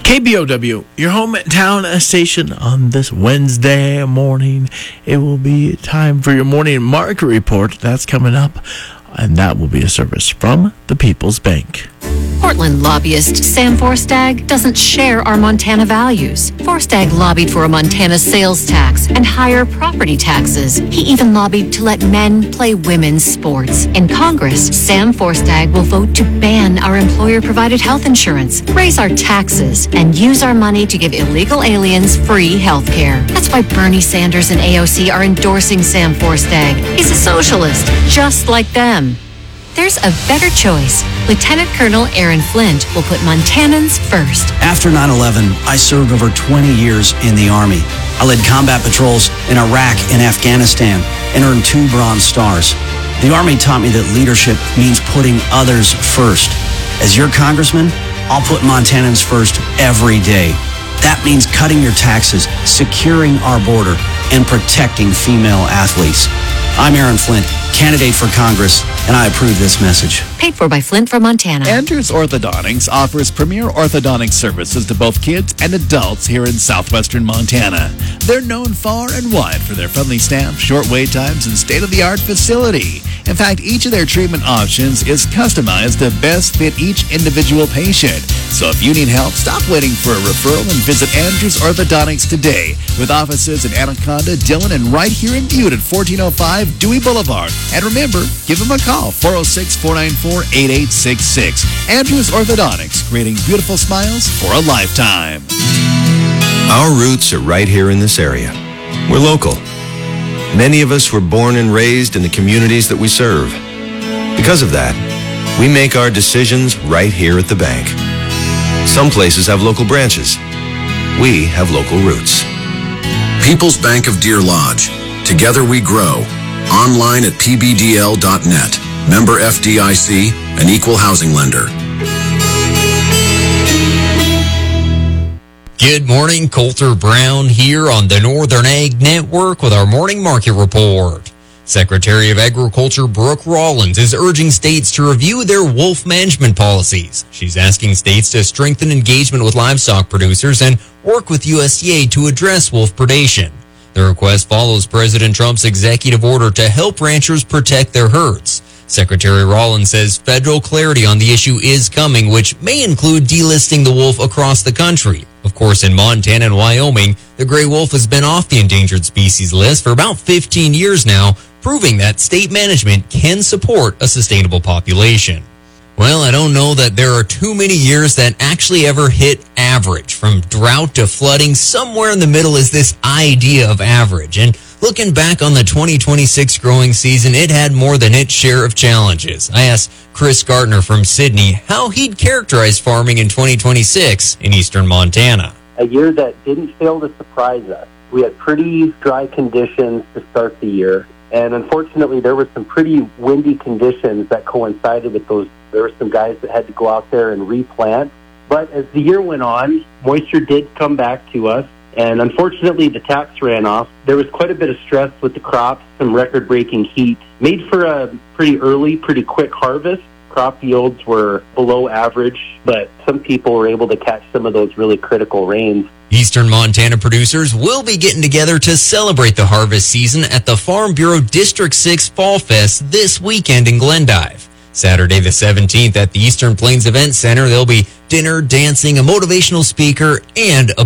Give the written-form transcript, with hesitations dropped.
KBOW, your hometown station on this Wednesday morning. It will be time for your morning market report. That's coming up, and that will be a service from the People's Bank. Portland lobbyist Sam Forstag doesn't share our Montana values. Forstag lobbied for a Montana sales tax and higher property taxes. He even lobbied to let men play women's sports. In Congress, Sam Forstag will vote to ban our employer-provided health insurance, raise our taxes, and use our money to give illegal aliens free health care. That's why Bernie Sanders and AOC are endorsing Sam Forstag. He's a socialist, just like them. There's a better choice. Lieutenant Colonel Aaron Flint will put Montanans first. After 9/11, I served over 20 years in the Army. I led combat patrols in Iraq and Afghanistan and earned 2 Bronze Stars. The Army taught me that leadership means putting others first. As your congressman, I'll put Montanans first every day. That means cutting your taxes, securing our border, and protecting female athletes. I'm Aaron Flint, candidate for Congress, and I approve this message. Paid for by Flint from Montana. Andrews Orthodontics offers premier orthodontic services to both kids and adults here in southwestern Montana. They're known far and wide for their friendly staff, short wait times, and state-of-the-art facility. In fact, each of their treatment options is customized to best fit each individual patient. So if you need help, stop waiting for a referral and visit Andrews Orthodontics today, with offices in Anaconda, Dillon, and right here in Butte at 1405 Dewey Boulevard. And remember, give them a call, 406-494-8866. Andrews Orthodontics, creating beautiful smiles for a lifetime. Our roots are right here in this area. We're local. Many of us were born and raised in the communities that we serve. Because of that, we make our decisions right here at the bank. Some places have local branches. We have local roots. People's Bank of Deer Lodge. Together we grow. Online at pbdl.net. Member FDIC, an equal housing lender. Good morning, Colter Brown here on the Northern Ag Network with our morning market report. Secretary of Agriculture Brooke Rollins is urging states to review their wolf management policies. She's asking states to strengthen engagement with livestock producers and work with USDA to address wolf predation. The request follows President Trump's executive order to help ranchers protect their herds. Secretary Rollins says federal clarity on the issue is coming, which may include delisting the wolf across the country. Of course, in Montana and Wyoming, the gray wolf has been off the endangered species list for about 15 years now, proving that state management can support a sustainable population. Well, I don't know that there are too many years that actually ever hit average. From drought to flooding, somewhere in the middle is this idea of average. And looking back on the 2026 growing season, it had more than its share of challenges. I asked Chris Gardner from Sydney how he'd characterize farming in 2026 in eastern Montana. A year that didn't fail to surprise us. We had pretty dry conditions to start the year. And unfortunately, there were some pretty windy conditions that coincided with those. There were some guys that had to go out there and replant. But as the year went on, moisture did come back to us. And unfortunately, the taps ran off. There was quite a bit of stress with the crops. Some record-breaking heat made for a pretty early, pretty quick harvest. Crop yields were below average, but some people were able to catch some of those really critical rains. Eastern Montana producers will be getting together to celebrate the harvest season at the Farm Bureau District 6 Fall Fest this weekend in Glendive. Saturday the 17th at the Eastern Plains Event Center, there'll be dinner, dancing, a motivational speaker, and a